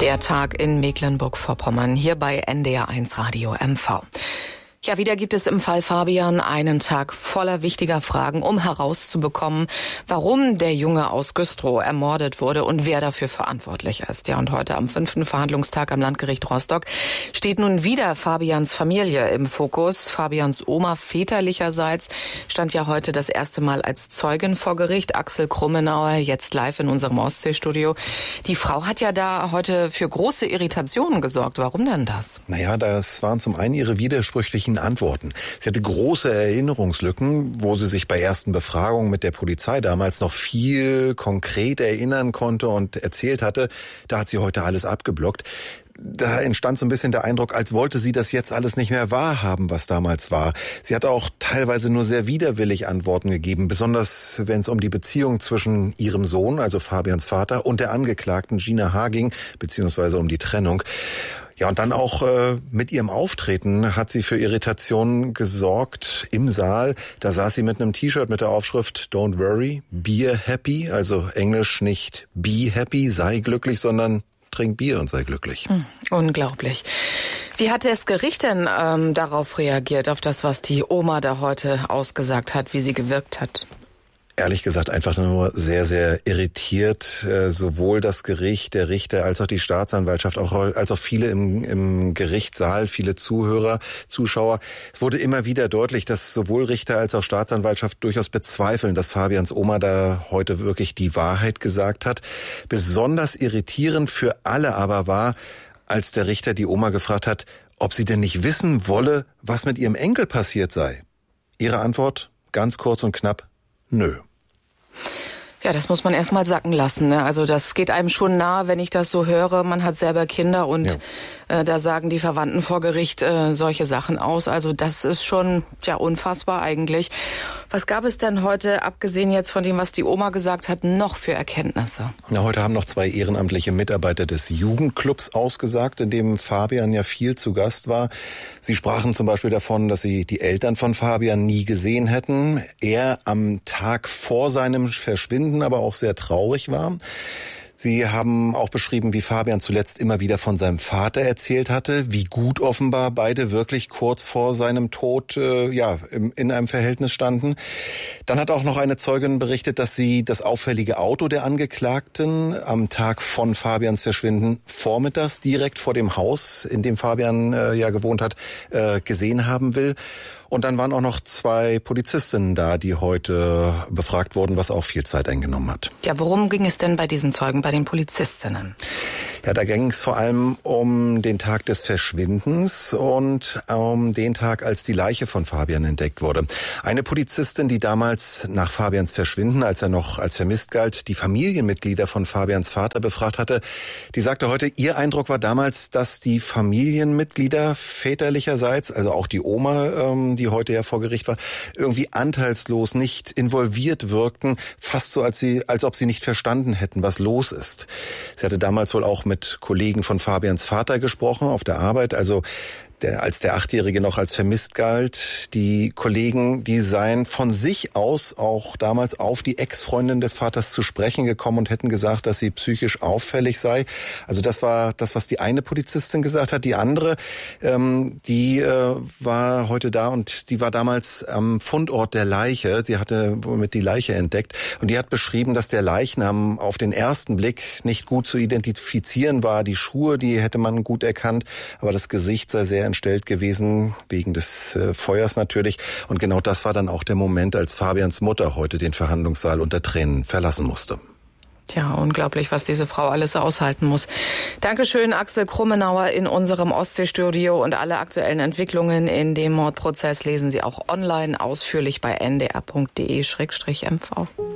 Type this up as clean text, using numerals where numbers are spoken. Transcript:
Der Tag in Mecklenburg-Vorpommern, hier bei NDR1 Radio MV. Ja, wieder gibt es im Fall Fabian einen Tag voller wichtiger Fragen, um herauszubekommen, warum der Junge aus Güstrow ermordet wurde und wer dafür verantwortlich ist. Ja, und heute am 5. Verhandlungstag am Landgericht Rostock steht nun wieder Fabians Familie im Fokus. Fabians Oma väterlicherseits stand ja heute das erste Mal als Zeugin vor Gericht. Axel Krummenauer, jetzt live in unserem Ostseestudio. Die Frau hat ja da heute für große Irritationen gesorgt. Warum denn das? Naja, das waren zum einen ihre widersprüchlichen Antworten. Sie hatte große Erinnerungslücken, wo sie sich bei ersten Befragungen mit der Polizei damals noch viel konkret erinnern konnte und erzählt hatte. Da hat sie heute alles abgeblockt. Da entstand so ein bisschen der Eindruck, als wollte sie das jetzt alles nicht mehr wahrhaben, was damals war. Sie hat auch teilweise nur sehr widerwillig Antworten gegeben, besonders wenn es um die Beziehung zwischen ihrem Sohn, also Fabians Vater, und der Angeklagten Gina H. ging, beziehungsweise um die Trennung. Ja, und dann auch mit ihrem Auftreten hat sie für Irritationen gesorgt im Saal. Da saß sie mit einem T-Shirt mit der Aufschrift Don't worry, be happy, also Englisch nicht be happy, sei glücklich, sondern trink Bier und sei glücklich. Unglaublich. Wie hat das Gericht denn darauf reagiert, auf das, was die Oma da heute ausgesagt hat, wie sie gewirkt hat? Ehrlich gesagt einfach nur sehr, sehr irritiert. Sowohl das Gericht, der Richter, als auch die Staatsanwaltschaft, als auch viele im Gerichtssaal, viele Zuhörer, Zuschauer. Es wurde immer wieder deutlich, dass sowohl Richter als auch Staatsanwaltschaft durchaus bezweifeln, dass Fabians Oma da heute wirklich die Wahrheit gesagt hat. Besonders irritierend für alle aber war, als der Richter die Oma gefragt hat, ob sie denn nicht wissen wolle, was mit ihrem Enkel passiert sei. Ihre Antwort, ganz kurz und knapp: Nö. Ja, das muss man erst mal sacken lassen, ne? Also das geht einem schon nahe, wenn ich das so höre. Man hat selber Kinder und da sagen die Verwandten vor Gericht solche Sachen aus. Also das ist schon unfassbar eigentlich. Was gab es denn heute, abgesehen jetzt von dem, was die Oma gesagt hat, noch für Erkenntnisse? Na, heute haben noch 2 ehrenamtliche Mitarbeiter des Jugendclubs ausgesagt, in dem Fabian ja viel zu Gast war. Sie sprachen zum Beispiel davon, dass sie die Eltern von Fabian nie gesehen hätten. Er am Tag vor seinem Verschwinden aber auch sehr traurig war. Sie haben auch beschrieben, wie Fabian zuletzt immer wieder von seinem Vater erzählt hatte, wie gut offenbar beide wirklich kurz vor seinem Tod in einem Verhältnis standen. Dann hat auch noch eine Zeugin berichtet, dass sie das auffällige Auto der Angeklagten am Tag von Fabians Verschwinden vormittags direkt vor dem Haus, in dem Fabian gewohnt hat, gesehen haben will. Und dann waren auch noch 2 Polizistinnen da, die heute befragt wurden, was auch viel Zeit eingenommen hat. Ja, worum ging es denn bei diesen Zeugen, bei den Polizistinnen? Ja, da ging es vor allem um den Tag des Verschwindens und um den Tag, als die Leiche von Fabian entdeckt wurde. Eine Polizistin, die damals nach Fabians Verschwinden, als er noch als vermisst galt, die Familienmitglieder von Fabians Vater befragt hatte, die sagte heute, ihr Eindruck war damals, dass die Familienmitglieder väterlicherseits, also auch die Oma, die heute ja vor Gericht war, irgendwie anteilslos, nicht involviert wirkten, fast so, als ob sie nicht verstanden hätten, was los ist. Sie hatte damals wohl auch mit Kollegen von Fabians Vater gesprochen auf der Arbeit, also als der 8-Jährige noch als vermisst galt. Die Kollegen, die seien von sich aus auch damals auf die Ex-Freundin des Vaters zu sprechen gekommen und hätten gesagt, dass sie psychisch auffällig sei. Also das war das, was die eine Polizistin gesagt hat. Die andere, die war heute da und die war damals am Fundort der Leiche. Sie hatte womit die Leiche entdeckt und die hat beschrieben, dass der Leichnam auf den ersten Blick nicht gut zu identifizieren war. Die Schuhe, die hätte man gut erkannt, aber das Gesicht sei sehr entstellt gewesen, wegen des Feuers natürlich. Und genau das war dann auch der Moment, als Fabians Mutter heute den Verhandlungssaal unter Tränen verlassen musste. Tja, unglaublich, was diese Frau alles aushalten muss. Dankeschön, Axel Krummenauer in unserem Ostseestudio. Und alle aktuellen Entwicklungen in dem Mordprozess lesen Sie auch online ausführlich bei ndr.de/mv.